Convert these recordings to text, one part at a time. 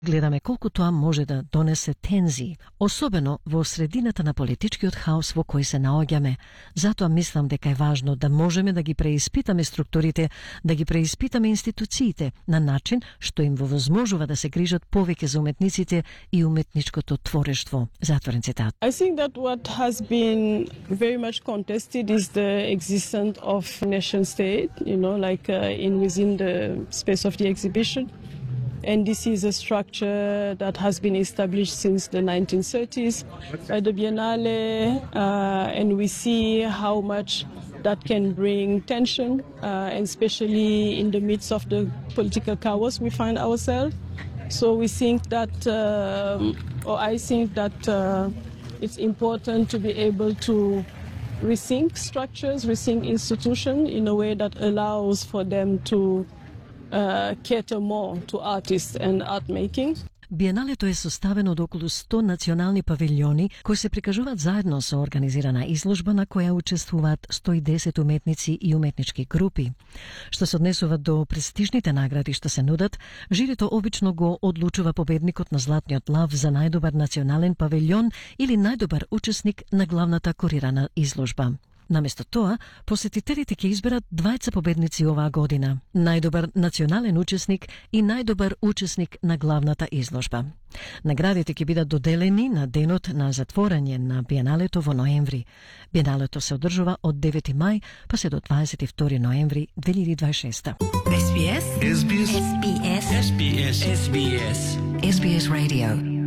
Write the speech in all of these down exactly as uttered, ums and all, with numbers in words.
Гледаме колку тоа може да донесе тензии, особено во средината на политичкиот хаос во кој се наоѓаме. Затоа мислам дека е важно да можеме да ги преиспитаме структурите, да ги преиспитаме институциите на начин што им возможува да се грижат повеќе за уметниците и уметничкото творештво. Затворен цитат. I think that what has been very much contested is the existence of nation state, you know, like uh, in within the space of the exhibition. And this is a structure that has been established since the nineteen thirties by the Biennale, uh, and we see how much that can bring tension, uh, and especially in the midst of the political chaos we find ourselves. So we think that, um, or I think that uh, it's important to be able to rethink structures, rethink institutions in a way that allows for them to Uh, cater more to artists and art making. Биеналето е составено од околу сто национални павилјони кои се прикажуваат заедно со организирана изложба на која учествуваат сто и десет уметници и уметнички групи. Што се однесува до престижните награди што се нудат, жирито обично го одлучува победникот на Златниот лав за најдобар национален павилјон или најдобар учесник на главната курирана изложба. Наместо тоа, посетителите ќе изберат двајца победници оваа година, најдобар национален учесник и најдобар учесник на главната изложба. Наградите ќе бидат доделени на денот на затворање на Биеналето во ноември. Биеналето се одржува од девети мај па се до дваесет и втори ноември две илјади дваесет и шеста. Ес Би Ес Ес Би Ес Ес Би Ес Ес Би Ес Ес Би Ес Radio.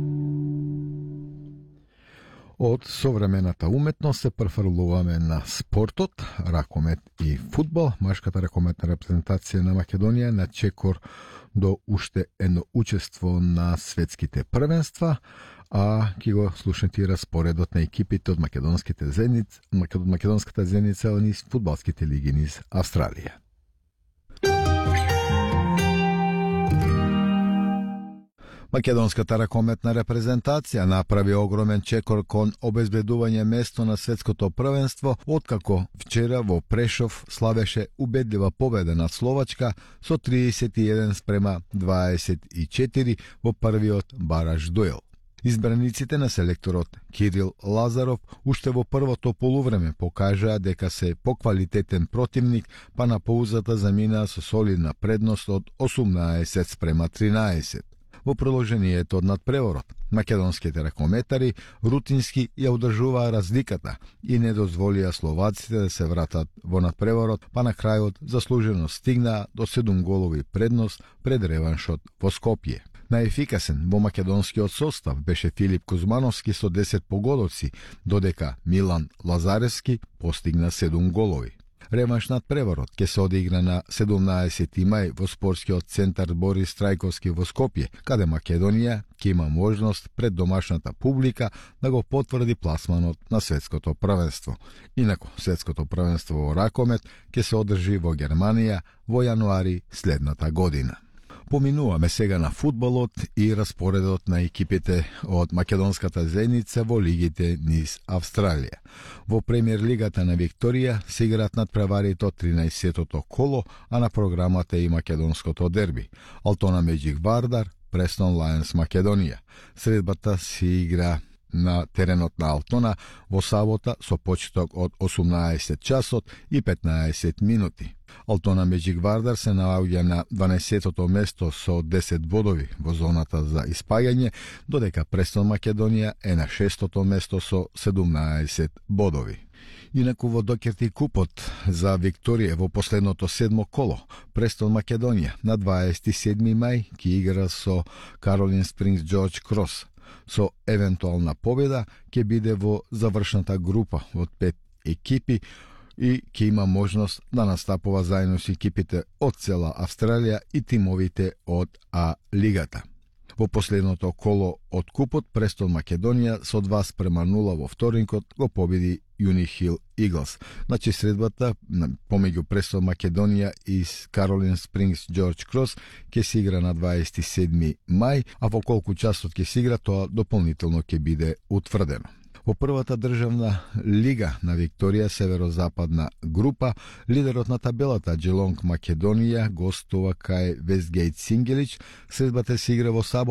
Од современата уметност се префрлуваме на спортот, ракомет и фудбал. Машката ракометна репрезентација на Македонија на чекор до уште едно учество на светските првенства, а ќе го слушнете и распоредот на екипите од македонските зениц, македонската зеница низ фудбалските лиги низ Австралија. Македонската ракометна репрезентација направи огромен чекор кон обезбедување место на светското првенство, откако вчера во Прешов славеше убедлива победа над Словачка со триесет и еден спрема дваесет и четири во првиот бараж дуел. Избраниците на селекторот Кирил Лазаров уште во првото полувреме покажаа дека се поквалитетен противник, па на паузата заминаа со солидна предност од осумнаесет спрема тринаесет. Во продолжението од надпреворот, македонските ракометари рутински ја одржуваа разликата и не дозволија словаците да се вратат во надпреворот, па на крајот заслужено стигнаа до седум голови предност пред реваншот во Скопје. Најефикасен во македонскиот состав беше Филип Кузмановски со десет погодоци, додека Милан Лазаревски постигна седум голови. Реванш над преворот ќе се одигра на седумнаесети мај во спортскиот центар Борис Трајковски во Скопје, каде Македонија ќе има можност пред домашната публика да го потврди пласманот на светското првенство. Инаку, светското првенство во ракомет ќе се одржи во Германија во јануари следната година. Поминуваме сега на фудбалот и распоредот на екипите од македонската зеница во лигите низ Австралија. Во премиер лигата на Викторија се играат надпреварите од тринаесеттото коло, а на програмата е и македонското дерби. Алтона Меджик Вардар, Престон Лајонс Македонија. Средбата се игра на теренот на Алтона во сабота со почеток од осумнаесет часот и петнаесет минути. Алтона Меджик Вардар се наоѓа на дванаесеттото место со десет бодови во зоната за испаѓање, додека Престон Македонија е на шестото место со седумнаесет бодови. Инаку во Докерти купот за Викторија во последното седмо коло, Престон Македонија на дваесет и седми мај ќе игра со Каролин Спрингс Джордж Крос. Со евентуална победа ќе биде во завршната група од пет екипи и ќе има можност да настапува заедно со екипите од цела Австралија и тимовите од А лигата. Во последното коло од купот Престон Македонија со два спрема нула во вторникот го победи Юни Хил Иглс. Значи средбата помеѓу Престон Македонија и Каролин Спрингс Джордж Крос ќе се игра на дваесет и седми мај, а во колку часот ќе се игра тоа дополнително ќе биде утврдено. Во првата државна лига на Викторија, северозападна група, лидерот на табелата Джелонг Македонија гостува кај Вестгејт Сингелич. Средбата се игра во сабот